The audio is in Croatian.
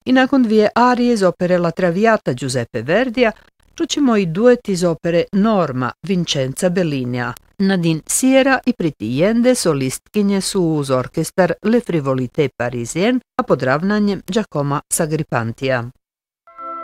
I nakon 2 arije iz opere La Traviata Giuseppe Verdija, čućemo i duet iz opere Norma Vincenza Bellinija. Nadine Sierra i Priti Jende solistkinje su uz orkestar Le Frivolité Parisienne, a pod ravnanjem Giacoma Sagripantija.